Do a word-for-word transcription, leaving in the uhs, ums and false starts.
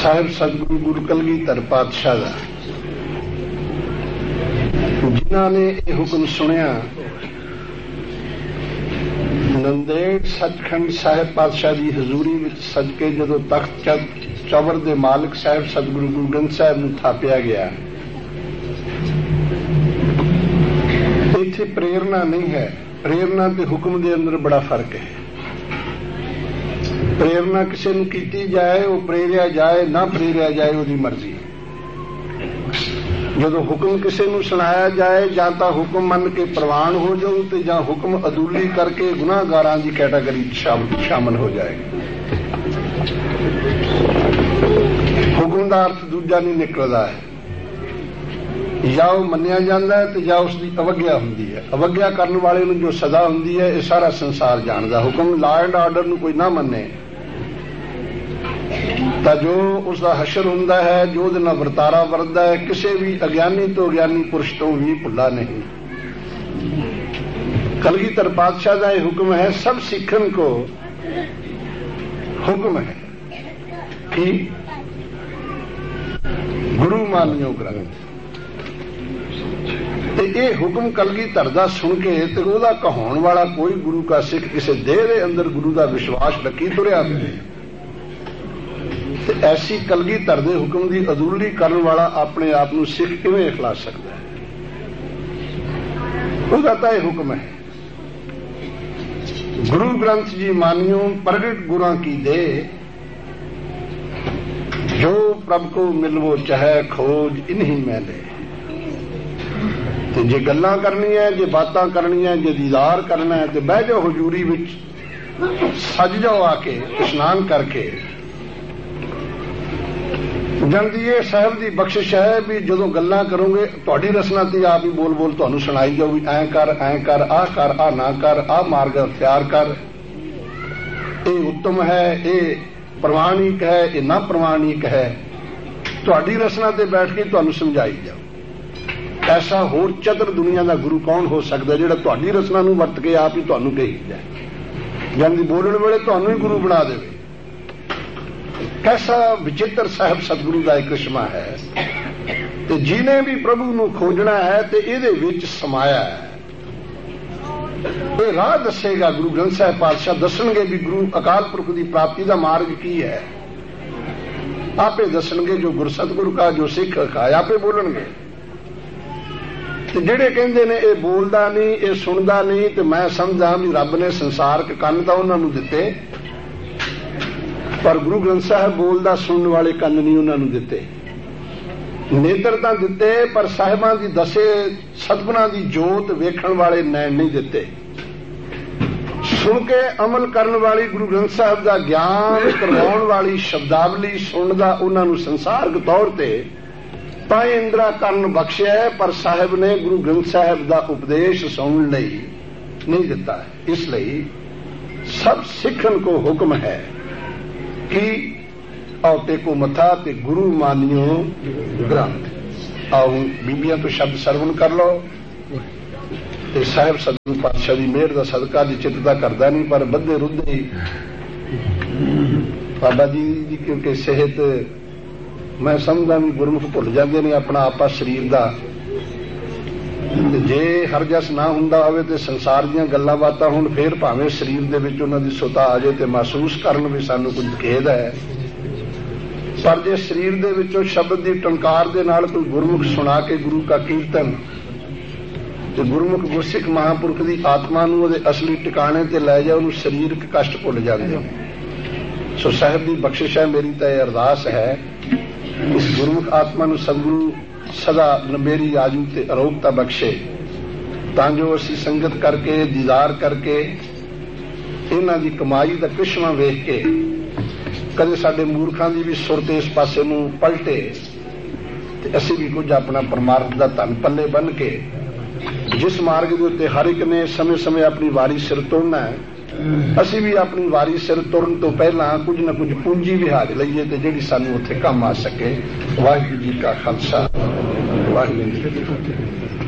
ਸਾਹਿਬ ਸਤਿਗੁਰੂ ਗੁਰੂ ਕਲਗੀਧਰ ਪਾਤਸ਼ਾਹ ਦਾ, ਜਿਨ੍ਹਾਂ ਨੇ ਇਹ ਹੁਕਮ ਸੁਣਿਆ, ਨੰਦੇੜ ਸੱਚਖੰਡ ਸਾਹਿਬ ਪਾਤਸ਼ਾਹ ਦੀ ਹਜ਼ੂਰੀ ਵਿੱਚ ਸਦਕੇ ਜਦੋਂ ਤਖਤ ਚੌਵਰ ਦੇ ਮਾਲਕ ਸਾਹਿਬ ਸਤਿਗੁਰੂ ਗੁਰੂ ਗ੍ਰੰਥ ਸਾਹਿਬ ਨੂੰ ਥਾਪਿਆ ਗਿਆ, ਇੱਥੇ ਪ੍ਰੇਰਨਾ ਨਹੀਂ ਹੈ। ਪ੍ਰੇਰਨਾ ਤੇ ਹੁਕਮ ਦੇ ਅੰਦਰ ਬੜਾ ਫਰਕ ਹੈ। ਪ੍ਰੇਰਨਾ ਕਿਸੇ ਨੂੰ ਕੀਤੀ ਜਾਏ, ਉਹ ਪ੍ਰੇਰਿਆ ਜਾਏ, ਨਾ ਪ੍ਰੇਰਿਆ ਜਾਏ, ਉਹਦੀ ਮਰਜ਼ੀ। ਜਦੋਂ ਹੁਕਮ ਕਿਸੇ ਨੂੰ ਸੁਣਾਇਆ ਜਾਏ, ਜਾਂ ਤਾਂ ਹੁਕਮ ਮੰਨ ਕੇ ਪ੍ਰਵਾਨ ਹੋ ਜਾਓ ਤੇ ਜਾਂ ਹੁਕਮ ਅਦੂਲੀ ਕਰਕੇ ਗੁਨਾਹਗਾਰਾਂ ਦੀ ਕੈਟਾਗਰੀ ਸ਼ਾਮਲ ਹੋ ਜਾਏ। ਹੁਕਮ ਦਾ ਅਰਥ ਦੂਜਾ ਨਹੀਂ ਨਿਕਲਦਾ ਹੈ। ਜਾਂ ਉਹ ਮੰਨਿਆ ਜਾਂਦਾ ਹੈ ਤੇ ਜਾਂ ਉਸ ਦੀ ਅਵੱਗਿਆ ਹੁੰਦੀ ਹੈ। ਅਵੱਗਿਆ ਕਰਨ ਵਾਲੇ ਨੂੰ ਜੋ ਸਜ਼ਾ ਹੁੰਦੀ ਹੈ, ਇਹ ਸਾਰਾ ਸੰਸਾਰ ਜਾਣਦਾ। ਹੁਕਮ ਲਾ ਐਂਡ ਆਰਡਰ ਨੂੰ ਕੋਈ ਨਾ ਮੰਨੇ ਤਾਂ ਜੋ ਉਸ ਦਾ ਹਸ਼ਰ ਹੁੰਦਾ ਹੈ, ਜੋ ਉਹਦੇ ਨਾਲ ਵਰਤਾਰਾ ਵਰਤਦਾ ਹੈ, ਕਿਸੇ ਵੀ ਅਗਿਆਨੀ ਤੋਂ ਅਗਿਆਨੀ ਪੁਰਸ਼ ਤੋਂ ਵੀ ਭੁੱਲਾ ਨਹੀਂ। ਕਲਗੀਧਰ ਪਾਤਸ਼ਾਹ ਦਾ ਇਹ ਹੁਕਮ ਹੈ, ਸਭ ਸਿੱਖਣ ਕੋ ਹੁਕਮ ਹੈ ਕਿ ਗੁਰੂ ਮਾਨਿਓ ਗ੍ਰੰਥ। ਤੇ ਇਹ ਹੁਕਮ ਕਲਗੀਧਰ ਦਾ ਸੁਣ ਕੇ ਤੇ ਉਹਦਾ ਕਹਾਉਣ ਵਾਲਾ ਕੋਈ ਗੁਰੂ ਕਾ ਸਿੱਖ ਕਿਸੇ ਦੇਹ ਦੇ ਅੰਦਰ ਗੁਰੂ ਦਾ ਵਿਸ਼ਵਾਸ ਰੱਖੀ ਤੁਰਿਆ ਫਿਰੇ ਤੇ ਐਸੀ ਕਲਗੀਧਰ ਦੇ ਹੁਕਮ ਦੀ ਅਦੂਲੀ ਕਰਨ ਵਾਲਾ ਆਪਣੇ ਆਪ ਨੂੰ ਸਿੱਖ ਕਿਵੇਂ ਅਖਲਾ ਸਕਦਾ ਹੈ? ਉਹਦਾ ਤਾਂ ਇਹ ਹੁਕਮ ਹੈ, ਗੁਰੂ ਗ੍ਰੰਥ ਜੀ ਮਾਨਿਓ ਪ੍ਰਗਟ ਗੁਰਾਂ ਕੀ ਦੇ, ਜੋ ਪ੍ਰਭ ਕੋ ਮਿਲਵੋ ਚਾਹੇ ਖੋਜ ਇਨਹੀ ਮੈਲੇ। ਤੇ ਜੇ ਗੱਲਾਂ ਕਰਨੀਆਂ, ਜੇ ਬਾਤਾਂ ਕਰਨੀਆਂ, ਜੇ ਦੀਦਾਰ ਕਰਨਾ ਹੈ ਤੇ ਬਹਿ ਜਾਓ ਹਜ਼ੂਰੀ ਵਿੱਚ, ਸੱਜ ਜਾਓ ਆ ਕੇ ਇਸ਼ਨਾਨ ਕਰਕੇ। ਜਲਦੀ ਇਹ ਸਾਹਿਬ ਦੀ ਬਖਸ਼ਿਸ਼ ਹੈ ਵੀ ਜਦੋਂ ਗੱਲਾਂ ਕਰੋਗੇ ਤੁਹਾਡੀ ਰਸਨਾ ਤੇ ਆਪ ਹੀ ਬੋਲ ਬੋਲ ਤੁਹਾਨੂੰ ਸੁਣਾਈ ਜਾਊ ਵੀ ਐਂ ਕਰ, ਐਂ ਕਰ, ਆਹ ਕਰ, ਆਹ ਨਾ ਕਰ, ਆਹ ਮਾਰਗ ਅਖਤਿਆਰ ਕਰ, ਇਹ ਉੱਤਮ ਹੈ, ਇਹ ਪ੍ਰਮਾਣਿਕ ਹੈ, ਇਹ ਨਾ ਪ੍ਰਮਾਣਿਕ ਹੈ। ਤੁਹਾਡੀ ਰਸਨਾ ਤੇ ਬੈਠ ਕੇ ਤੁਹਾਨੂੰ ਸਮਝਾਈ ਜਾਊ। ਐਸਾ ਹੋਰ ਚਤੁਰ ਦੁਨੀਆ ਦਾ ਗੁਰੂ ਕੌਣ ਹੋ ਸਕਦਾ ਜਿਹੜਾ ਤੁਹਾਡੀ ਰਸਨਾ ਨੂੰ ਵਰਤ ਕੇ ਆਪ ਹੀ ਤੁਹਾਨੂੰ ਕਹੀ ਜਾਏ, ਜਦ ਬੋਲਣ ਵੇਲੇ ਤੁਹਾਨੂੰ ਹੀ ਗੁਰੂ ਬਣਾ ਦੇਵੇ। ਕੈਸਾ ਵਿਚਿੱਤਰ ਸਾਹਿਬ ਸਤਿਗੁਰੂ ਦਾ ਇੱਕ ਕ੍ਰਿਸ਼ਮਾ ਹੈ। ਤੇ ਜਿਹਨੇ ਵੀ ਪ੍ਰਭੂ ਨੂੰ ਖੋਜਣਾ ਹੈ ਤੇ ਇਹਦੇ ਵਿੱਚ ਸਮਾਇਆ ਹੈ। ਇਹ ਰਾਹ ਦੱਸੇਗਾ ਗੁਰੂ ਗ੍ਰੰਥ ਸਾਹਿਬ ਪਾਤਸ਼ਾਹ, ਦੱਸਣਗੇ ਵੀ ਗੁਰੂ ਅਕਾਲ ਪੁਰਖ ਦੀ ਪ੍ਰਾਪਤੀ ਦਾ ਮਾਰਗ ਕੀ ਹੈ। ਆਪੇ ਦੱਸਣਗੇ ਜੋ ਗੁਰ ਸਤਿਗੁਰੂ ਕਾ, ਜੋ ਸਿੱਖ ਕਾ, ਆਪੇ ਬੋਲਣਗੇ। ਤੇ ਜਿਹੜੇ ਕਹਿੰਦੇ ਨੇ ਇਹ ਬੋਲਦਾ ਨਹੀਂ, ਇਹ ਸੁਣਦਾ ਨਹੀਂ, ਤੇ ਮੈਂ ਸਮਝਾਂ ਵੀ ਰੱਬ ਨੇ ਸੰਸਾਰਕ ਕੰਨ ਤਾਂ ਉਹਨਾਂ ਨੂੰ ਦਿੱਤੇ, ਪਰ ਗੁਰੂ ਗ੍ਰੰਥ ਸਾਹਿਬ ਬੋਲਦਾ ਸੁਣਨ ਵਾਲੇ ਕੰਨ ਨਹੀਂ ਉਹਨਾਂ ਨੂੰ ਦਿੱਤੇ। ਨੇਤਰ ਤਾਂ ਦਿੱਤੇ, ਪਰ ਸਾਹਿਬਾਂ ਦੀ ਦਸੇ ਸਤਿਗੁਰਾਂ ਦੀ ਜੋਤ ਵੇਖਣ ਵਾਲੇ ਨੈਣ ਨਹੀਂ ਦਿੱਤੇ। ਸੁਣ ਕੇ ਅਮਲ ਕਰਨ ਵਾਲੀ ਗੁਰੂ ਗ੍ਰੰਥ ਸਾਹਿਬ ਦਾ ਗਿਆਨ ਕਰਵਾਉਣ ਵਾਲੀ ਸ਼ਬਦਾਵਲੀ ਸੁਣਨ ਦਾ ਉਹਨਾਂ ਨੂੰ ਸੰਸਾਰਕ ਤੌਰ ਤੇ ਤਾਂ ਇੰਦਰਾ ਕਰਨ ਬਖਸ਼ਿਆ, ਪਰ ਸਾਹਿਬ ਨੇ ਗੁਰੂ ਗ੍ਰੰਥ ਸਾਹਿਬ ਦਾ ਉਪਦੇਸ਼ ਸੁਣਨ ਲਈ ਨਹੀਂ ਦਿੱਤਾ। ਇਸ ਲਈ ਸਭ ਸਿੱਖਣ ਕੋ ਹੁਕਮ ਹੈ ਕਿ ਆਓ ਟੇਕੋ ਮੱਥਾ ਤੇ ਗੁਰੂ ਮਾਨਿਓ ਗ੍ਰੰਥ। ਆਓ ਬੀਬੀਆਂ ਤੋਂ ਸ਼ਬਦ ਸਰਵਣ ਕਰ ਲਓ ਤੇ ਸਾਹਿਬ ਸਤਿਗੁਰੂ ਪਾਤਸ਼ਾਹ ਦੀ ਮਿਹਰ ਦਾ ਸਦਕਾ ਜੀ ਚਿੱਤ ਦਾ ਕਰਦਾ ਨਹੀਂ, ਪਰ ਬੱਧੇ ਰੁੱਧੇ ਹੀ ਬਾਬਾ ਜੀ ਦੀ ਕਿਉਂਕਿ ਸਿਹਤ ਮੈਂ ਸਮਝਦਾ ਵੀ ਗੁਰਮੁਖ ਭੁੱਲ ਜਾਂਦੇ ਨੇ ਆਪਣਾ ਆਪਾ ਸਰੀਰ ਦਾ। ਜੇ ਹਰਜਸ ਨਾ ਹੁੰਦਾ ਹੋਵੇ ਤੇ ਸੰਸਾਰ ਦੀਆਂ ਗੱਲਾਂ ਬਾਤਾਂ ਹੁਣ ਫੇਰ ਭਾਵੇਂ ਸਰੀਰ ਦੇ ਵਿੱਚ ਉਹਨਾਂ ਦੀ ਸੁਤਾ ਆ ਜਾਏ ਤੇ ਮਹਿਸੂਸ ਕਰਨ ਵੀ ਸਾਨੂੰ ਕੁਝ ਖੇਦ ਹੈ, ਪਰ ਜੇ ਸਰੀਰ ਦੇ ਵਿੱਚੋਂ ਸ਼ਬਦ ਦੀ ਟੰਕਾਰ ਦੇ ਨਾਲ ਕੋਈ ਗੁਰਮੁਖ ਸੁਣਾ ਕੇ ਗੁਰੂ ਕਾ ਕੀਰਤਨ ਤੇ ਗੁਰਮੁਖ ਗੁਰਸਿੱਖ ਮਹਾਂਪੁਰਖ ਦੀ ਆਤਮਾ ਨੂੰ ਉਹਦੇ ਅਸਲੀ ਟਿਕਾਣੇ ਤੇ ਲੈ ਜਾ, ਉਹਨੂੰ ਸਰੀਰਕ ਕਸ਼ਟ ਭੁੱਲ ਜਾਂਦੇ। ਸੋ ਸਾਹਿਬ ਦੀ ਬਖਸ਼ਿਸ਼ ਹੈ, ਮੇਰੀ ਤਾਂ ਇਹ ਅਰਦਾਸ ਹੈ ਇਸ ਗੁਰਮੁਖ ਆਤਮਾ ਨੂੰ ਸਤਿਗੁਰੂ ਸਦਾ ਲੰਬੇਰੀ ਆਜੂ ਤੇ ਅਰੋਗਤਾ ਬਖਸ਼ੇ, ਤਾਂ ਜੋ ਅਸੀਂ ਸੰਗਤ ਕਰਕੇ ਦੀਦਾਰ ਕਰਕੇ ਇਹਨਾਂ ਦੀ ਕਮਾਈ ਦਾ ਕ੍ਰਿਸ਼ਮਾ ਵੇਖ ਕੇ ਕਦੇ ਸਾਡੇ ਮੂਰਖਾਂ ਦੀ ਵੀ ਸੁਰਤ ਇਸ ਪਾਸੇ ਨੂੰ ਪਲਟੇ ਤੇ ਅਸੀਂ ਵੀ ਕੁਝ ਆਪਣਾ ਪਰਮਾਰਥ ਦਾ ਧਨ ਪੱਲੇ ਬੰਨ ਕੇ ਜਿਸ ਮਾਰਗ ਦੇ ਉੱਤੇ ਹਰ ਇੱਕ ਨੇ ਸਮੇਂ ਸਮੇਂ ਆਪਣੀ ਵਾਰੀ ਸਿਰ ਤੁਰਨਾ ਹੈ, ਅਸੀਂ ਵੀ ਆਪਣੀ ਵਾਰੀ ਸਿਰ ਤੁਰਨ ਤੋਂ ਪਹਿਲਾਂ ਕੁਝ ਨਾ ਕੁਝ ਪੂੰਜੀ ਵਿਹਾਰ ਲਈਏ ਤੇ ਜਿਹੜੀ ਸਾਨੂੰ ਉੱਥੇ ਕੰਮ ਆ ਸਕੇ। ਵਾਹਿਗੁਰੂ ਜੀ ਕਾ ਖਾਲਸਾ, ਵਾਹਿਗੁਰੂ ਜੀ ਕੀ ਫਤਿਹ।